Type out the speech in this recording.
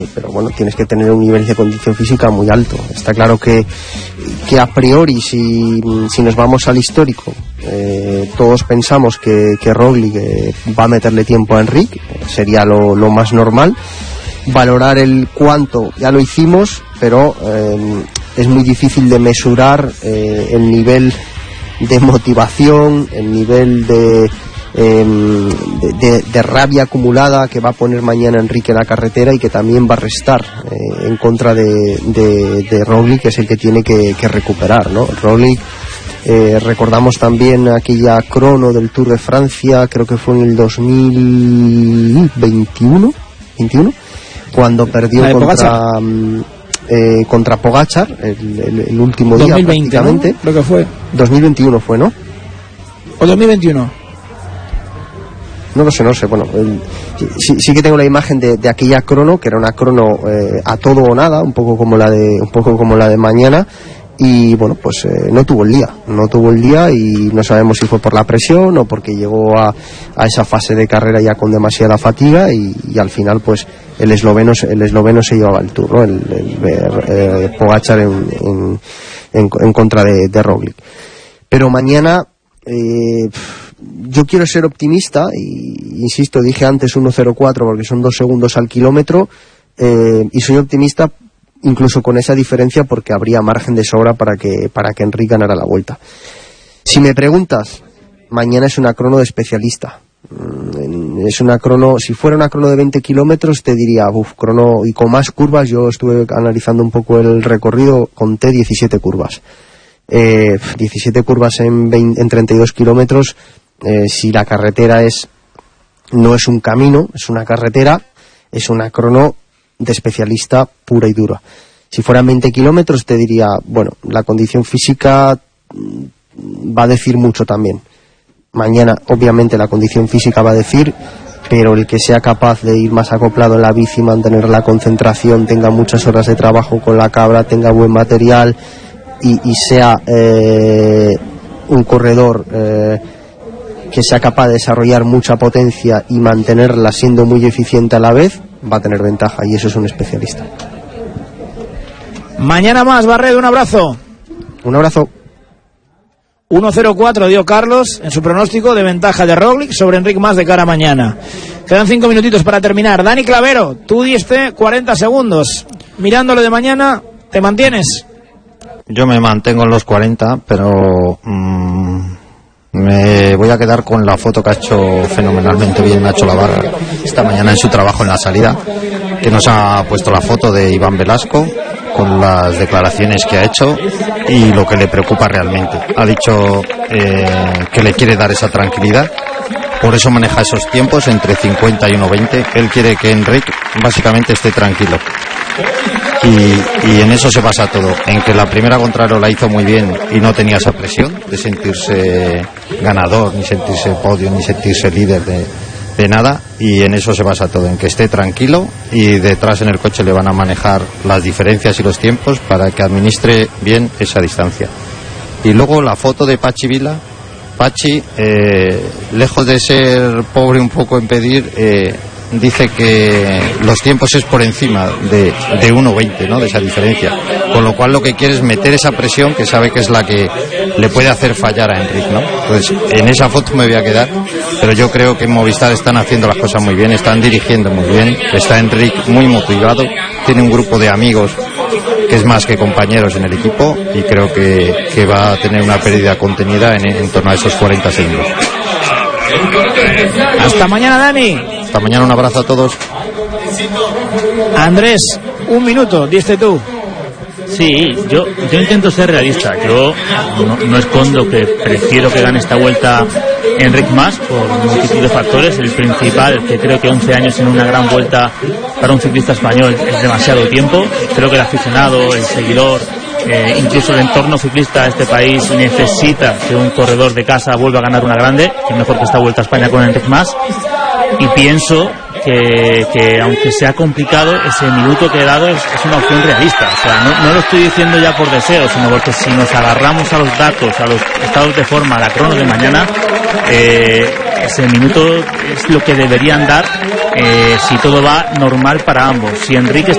pero bueno, tienes que tener un nivel de condición física muy alto. Está claro que a priori, si nos vamos al histórico, todos pensamos que Roglic va a meterle tiempo a Enric, sería lo más normal. Valorar el cuánto ya lo hicimos, pero es muy difícil de mesurar el nivel de motivación, el nivel de rabia acumulada que va a poner mañana Enrique en la carretera y que también va a restar en contra de Roglic, que es el que tiene que recuperar, ¿no? Roglic, recordamos también aquella crono del Tour de Francia, creo que fue en el 2021, cuando perdió contra Pogačar el último 2020, día prácticamente, ¿no? Lo que fue 2021 fue, ¿no? ¿O 2021? No lo sé, bueno, sí que tengo la imagen de aquella crono, que era una crono a todo o nada, un poco como la de mañana, y bueno, pues no tuvo el día y no sabemos si fue por la presión o porque llegó a esa fase de carrera ya con demasiada fatiga y al final pues el esloveno se llevaba el Tour, ¿no? el Pogačar en contra de Roglic. Pero mañana yo quiero ser optimista y insisto, dije antes 1.04 porque son 2 segundos al kilómetro, y soy optimista incluso con esa diferencia porque habría margen de sobra para que Enric ganara la Vuelta. Si me preguntas, mañana es una crono de especialista. Es una crono, si fuera una crono de 20 kilómetros te diría, crono y con más curvas. Yo estuve analizando un poco el recorrido, conté 17 curvas. 17 curvas en 32 kilómetros. Si la carretera no es un camino, es una carretera, es una crono de especialista pura y dura. Si fueran 20 kilómetros te diría, bueno, la condición física va a decir mucho también. Mañana obviamente la condición física va a decir, pero el que sea capaz de ir más acoplado en la bici, mantener la concentración, tenga muchas horas de trabajo con la cabra, tenga buen material y sea un corredor que sea capaz de desarrollar mucha potencia y mantenerla siendo muy eficiente a la vez, va a tener ventaja, y eso es un especialista. Mañana más, Barredo, un abrazo. Un abrazo. 1.04 dio Carlos en su pronóstico de ventaja de Roglic sobre Enric Mas de cara a mañana. Quedan 5 minutitos para terminar. Dani Clavero, tú diste 40 segundos. Mirándolo de mañana, ¿te mantienes? Yo me mantengo en los 40, pero me voy a quedar con la foto que ha hecho fenomenalmente bien Nacho Labarra esta mañana en su trabajo en la salida, que nos ha puesto la foto de Iván Velasco con las declaraciones que ha hecho y lo que le preocupa realmente. Ha dicho que le quiere dar esa tranquilidad, por eso maneja esos tiempos entre 50 y 1.20. Él quiere que Enric básicamente esté tranquilo. Y en eso se basa todo, en que la primera contrario la hizo muy bien y no tenía esa presión de sentirse ganador, ni sentirse podio, ni sentirse líder de nada, y en eso se basa todo, en que esté tranquilo y detrás en el coche le van a manejar las diferencias y los tiempos para que administre bien esa distancia. Y luego la foto de Pachi Vila. Pachi, lejos de ser pobre un poco en pedir, dice que los tiempos es por encima de 1.20, ¿no? De esa diferencia. Con lo cual lo que quiere es meter esa presión que sabe que es la que le puede hacer fallar a Enric, ¿no? Entonces, en esa foto me voy a quedar, pero yo creo que en Movistar están haciendo las cosas muy bien, están dirigiendo muy bien, está Enric muy motivado, tiene un grupo de amigos que es más que compañeros en el equipo y creo que va a tener una pérdida contenida en torno a esos 40 segundos. Hasta mañana, Dani. Hasta mañana, un abrazo a todos. Andrés, 1 minuto, diste tú. Sí, yo intento ser realista. Yo no escondo que prefiero que gane esta vuelta Enric Mas por multitud de factores. El principal, que creo que 11 años en una gran vuelta para un ciclista español es demasiado tiempo. Creo que el aficionado, el seguidor, incluso el entorno ciclista de este país necesita que un corredor de casa vuelva a ganar una grande, que mejor que esta Vuelta a España con Enric Mas. Y pienso que aunque sea complicado, ese minuto que he dado es una opción realista. O sea, no lo estoy diciendo ya por deseo, sino porque si nos agarramos a los datos, a los estados de forma, a la crono de mañana, ese minuto es lo que deberían dar si todo va normal para ambos. Si Enrique